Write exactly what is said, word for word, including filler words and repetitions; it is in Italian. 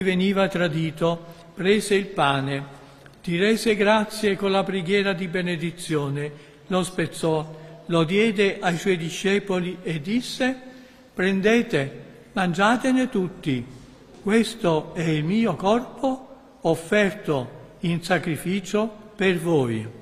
veniva tradito, prese il pane, ti rese grazie con la preghiera di benedizione, lo spezzò, lo diede ai suoi discepoli e disse: prendete, mangiatene tutti, questo è il mio corpo offerto in sacrificio per voi.